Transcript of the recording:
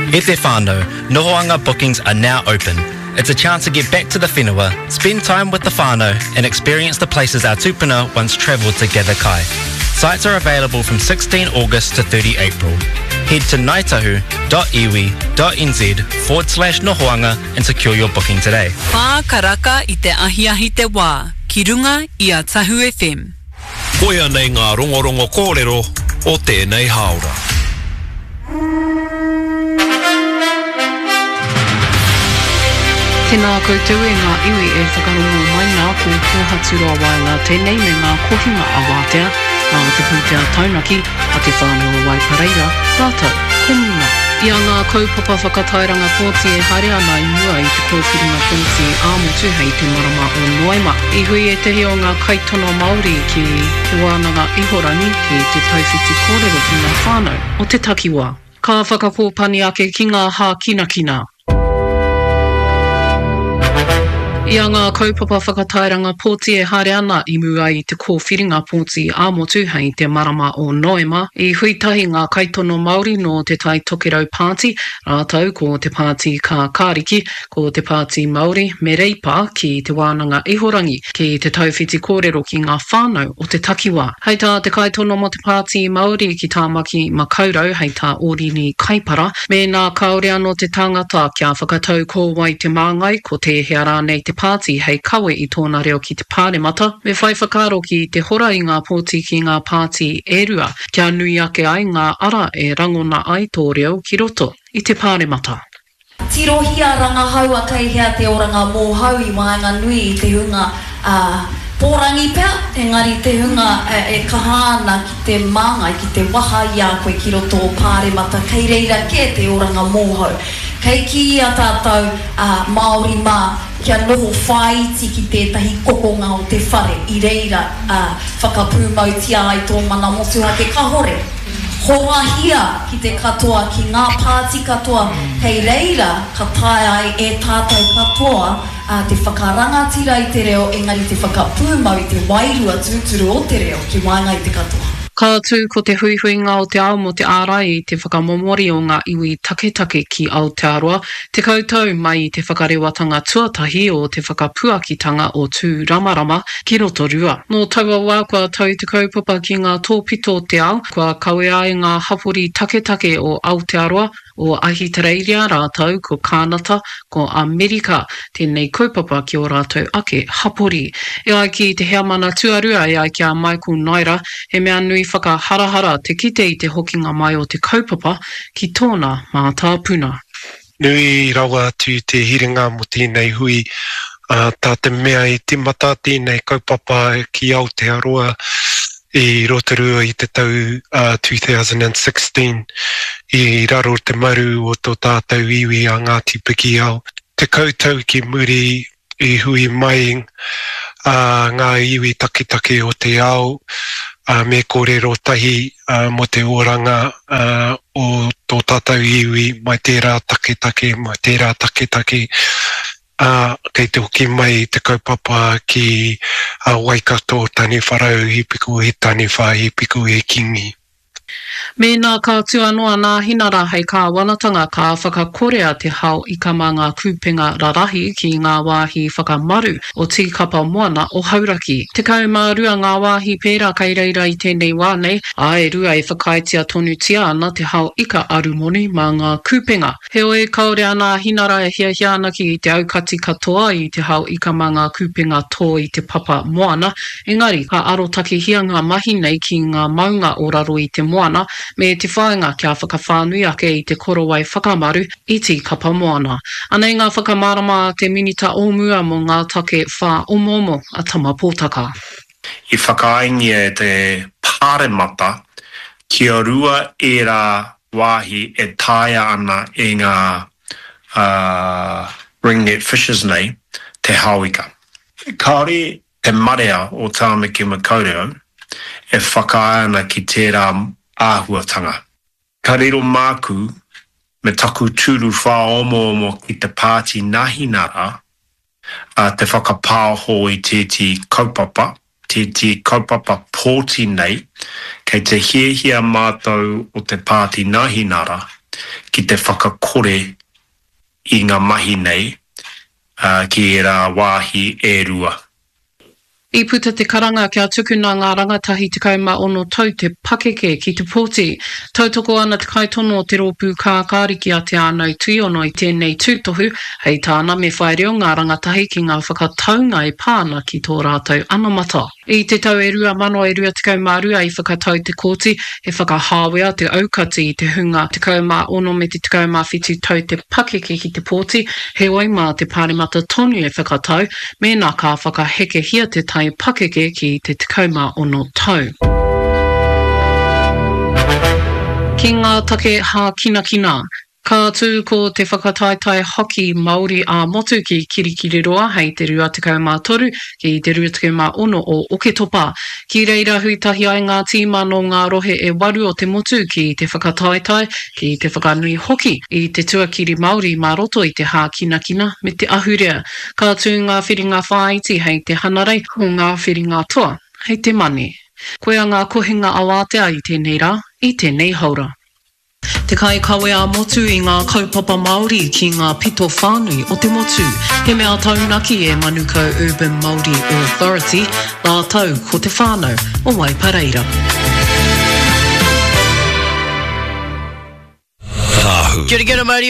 E te whānau, Nohoanga bookings are now open. It's a chance to get back to the whenua, spend time with the whānau and experience the places our tupuna once travelled to gather kai. Sites are available from 16 August to 30 April. Head to ngaitahu.iwi.nz/Nohoanga and secure your booking today. Pā karaka I te ahiahi te wā, ki runga I a Tahu FM. Koia nei ngā rongorongo kōrero o tēnei haora. Tēnā koutou e ngā iwi e whakarongo mai nā ko Pōhaturoa Wainga tēnei me ngā kohinga a Wātea, ngā te pūtea taunaki a te whānau o Waipareira, rātou, komuna. Ia ngā kaupapa whakatairanga pōti e haere ana I mua I te kōwhiringa pōti āmotu hei te marama o Noema. I hui e tehi o ngā kaitono Māori ki te wānanga ihorangi ki te tauwhiti kōrero ki ngā whānau o te takiwā. Ka whakapōpani ake ki ngā hā kinakina. Ia ngā kaupapa whakatairanga pōti e haere ana I mua I te kōwhiringa pōti āmotu hei te marama o Noema. I huitahi ngā kaitono Māori no te tai tokerau pāti, rātau ko te pāti ka kāriki, ko te pāti Māori me reipa ki te wānanga ihorangi, ki te tauwhiti kōrero ki ngā whānau o te takiwā. Hei tā te kaitono mo te pāti Māori ki tāmaki makaurau hei tā Orini Kaipara, me nā kaore ano te tangata kia whakatau ko wai te māngai ko te heara nei te pāti hei kawe I tōna reo ki te pāremata, me whai whakaro ki te hora I ngā pōti ki ngā pāti e rua, kia nui ake ai ngā ara e rangona ai tō reo ki roto I te pāremata. Tirohia rangahau a kai hea te oranga mōhau I waenga nui I te hunga pōrangi pea, engari te hunga e kahana ki te māngai, ki te waha I a koe ki roto o pāremata, kei reira ke te oranga mōhau. Kei ki a tātou Māori mā, kia noho whaiti ki tētahi kokonga o te whare, I reira whakapūmautia ai tō mana motu a te kahore. Horahia ki te katoa, ki ngā pāti katoa, kei reira ka tae ai e tātou katoa te whakarangatira I te reo, engari te whakapūmau I te wairua tūturu o te reo ki wainga I te katoa. Ka tū ko te huihuinga o te ao mo te ārai I te whakamomori o ngā iwi taketake ki Aotearoa, te koutou mai I te whakarewatanga tuatahi o te whakapuakitanga o tū ramarama ki Rotorua. No taua wā kua tau te kaupapa ki ngā tōpito o te ao, kua kawe ai ngā hapori taketake o Aotearoa, o Ahitereiria rātau, ko Kānata, ko Amerika, tēnei kaupapa ki o rātau ake hapori. E ai ki te hea mana tuarua e ai ki a Michael Naira, he mea nui whakaharahara te kite I te hokinga mai o te kaupapa ki tōna mā tāpuna. Nui rawa atu te hiringa mo tēnei hui, tā te mea I te mata tēnei kaupapa ki Aotearoa, I Rotorua I te tau 2016 I raro te maru o tō tātou iwi a Ngāti Piki ao. Te koutou ki muri I hui mai ngā iwi takitake o te ao me kōrero tahi mo te oranga o tō tātou iwi mai tērā takitake, kei te hoki mai te kaupapa ki Waikato tani wharau hipiku he tani wha hipiku he kingi. Mēnā ka tuanoa nā hinara hei ka wanatanga ka whakakorea te hao I ka mā ngā kūpenga rarahi ki ngā wāhi whakamaru o tīkapa moana o Hauraki. Te kaumārua ngā wāhi pērā kei reira I tēnei wā nei, a e rua e whakaitia tonutia ana te hao ika arumoni mā ngā kūpenga. He oe kaore ana hinara e hiahia ana ki te aukati katoa I te hao ika mā ngā kūpenga tō I te papa moana, engari ka arotake hia ngā mahi nei ki ngā maunga o raro I te moana, me te whāinga kia whakawhānui ake I te korowai whakamaru I te kapa moana. Anei ngā whakamarama te minita o mua mo ngā take whā omomo a tama pōtaka. I whakaaingi e te pāremata, kia rua e rā wāhi e tāia ana e ngā ringnet fishes nei, te hauika. Kaore te marea o Tāmaki Makaureo e whakaaina ki tērā āhuatanga. Ka rero māku me taku tūru whā omo ki te pāti nahinara te whakapāho I tēti kaupapa, tēti kaupapa pōti nei, kei te hiehia mātou o te pāti nahinara ki te whakakore i ngā mahi nei ki rā wāhi e rua. I puta te karanga kia tukuna ngā rangatahi te kauma tau te pakeke ki te pōti. Tautoko ana te kaitono o te rōpū kākāriki a te ānau tuiono i tēnei tūtohu, hei tāna me whai reo ngā rangatahi ki ngā whakataunga e pāna ki tō rātou anamata. I te tau e rua mano e rua te kaumārua i whakatau te kōti, e whakahāwea te aukati i te hunga te kaumāono me te kaumāwhitu tau te pakeke ki te pōti, he oima te pāremata tonu e whakatau, mēnā ka whakaheke hia te tai pakeke ki te 16 tau. Ki ngā take hā kina, ka tū ko te whakataetai hoki Māori a motu ki Kirikiriroa hei te rua 13 ki te rua 16 o Oketopa. Ki reira huitahi ai ngā tīma no ngā rohe e waru o te motu ki te whakataetai ki te whakanui hoki i te tuakiri Māori mā roto i te hā kina me te ahurea. Ka tū ngā whiringa whāiti hei te hanarei o ngā whiringa toa hei te mani. Koe a ngā kohinga awatea i tēnei rā, i tēnei haura. Te kai kawe a motu i ngā kaupapa Māori ki ngā pito whānui o te motu. He mea taunaki e Manukau Urban Māori Authority, nā tau ko te whānau o Waipareira. Tāhu. Kia ora Māori.